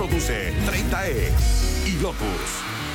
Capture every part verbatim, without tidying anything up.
Produce treinta E y Lotus.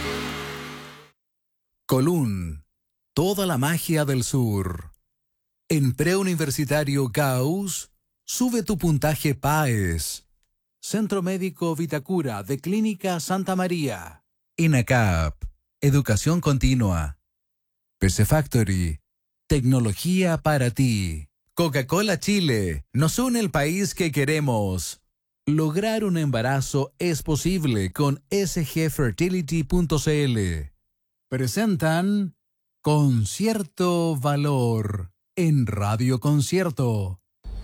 Colún, toda la magia del sur. En Preuniversitario Gauss, sube tu puntaje P A E S. Centro Médico Vitacura de Clínica Santa María. INACAP, Educación Continua. P C Factory, tecnología para ti. Coca-Cola Chile, nos une el país que queremos. Lograr un embarazo es posible con s g fertility punto c l. Presentan Concierto Valor en Radio Concierto.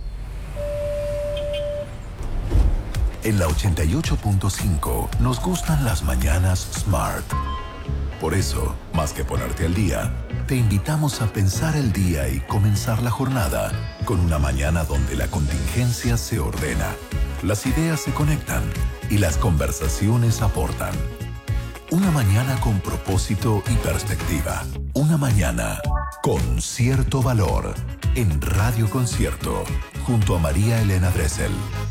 En la ochenta y ocho punto cinco nos gustan las mañanas Smart. Por eso, más que ponerte al día, te invitamos a pensar el día y comenzar la jornada con una mañana donde la contingencia se ordena, las ideas se conectan y las conversaciones aportan. Una mañana con propósito y perspectiva. Una mañana con cierto valor en Radio Concierto, junto a María Elena Dressel.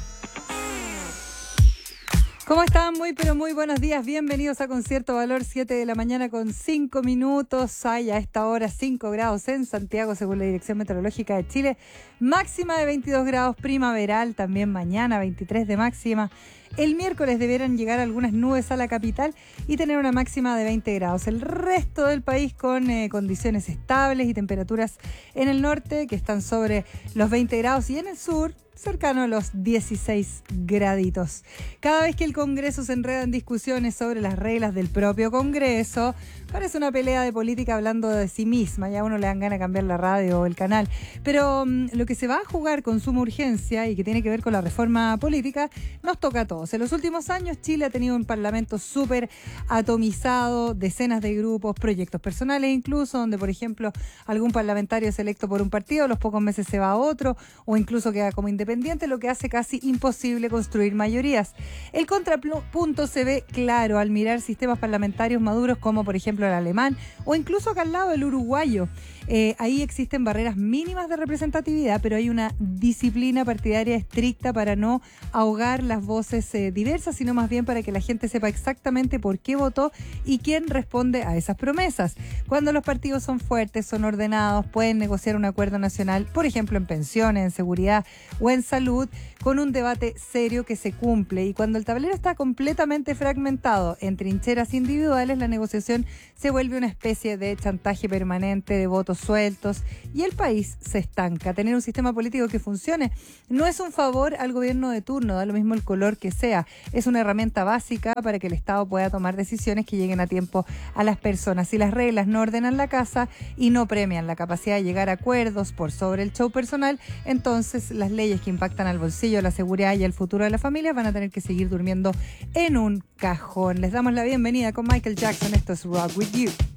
¿Cómo están? Muy, pero muy buenos días. Bienvenidos a Concierto Valor, siete de la mañana con cinco minutos. Hay a esta hora cinco grados en Santiago, según la Dirección Meteorológica de Chile. Máxima de veintidós grados primaveral, también mañana veintitrés de máxima. El miércoles deberán llegar algunas nubes a la capital y tener una máxima de veinte grados. El resto del país con eh, condiciones estables y temperaturas en el norte que están sobre los veinte grados y en el sur cercano a los dieciséis graditos. Cada vez que el Congreso se enreda en discusiones sobre las reglas del propio Congreso, parece una pelea de política hablando de sí misma. Ya a uno le dan ganas de cambiar la radio o el canal. Pero um, lo que se va a jugar con suma urgencia y que tiene que ver con la reforma política, nos toca a todos. En los últimos años, Chile ha tenido un parlamento súper atomizado, decenas de grupos, proyectos personales incluso, donde, por ejemplo, algún parlamentario es electo por un partido, a los pocos meses se va a otro, o incluso queda como independiente, lo que hace casi imposible construir mayorías. El contrapunto se ve claro al mirar sistemas parlamentarios maduros como, por ejemplo, el alemán o incluso acá al lado el uruguayo. Eh, ahí existen barreras mínimas de representatividad, pero hay una disciplina partidaria estricta para no ahogar las voces eh, diversas, sino más bien para que la gente sepa exactamente por qué votó y quién responde a esas promesas. Cuando los partidos son fuertes, son ordenados, pueden negociar un acuerdo nacional, por ejemplo en pensiones, en seguridad o en salud, con un debate serio que se cumple. Y cuando el tablero está completamente fragmentado en trincheras individuales, la negociación se vuelve una especie de chantaje permanente, de votos sueltos, y el país se estanca. Tener un sistema político que funcione no es un favor al gobierno de turno, da lo mismo el color que sea, es una herramienta básica para que el Estado pueda tomar decisiones que lleguen a tiempo a las personas. Si las reglas no ordenan la casa y no premian la capacidad de llegar a acuerdos por sobre el show personal, entonces las leyes que impactan al bolsillo, la seguridad y el futuro de las familias van a tener que seguir durmiendo en un cajón. Les damos la bienvenida con Michael Jackson. Esto es Rock With You.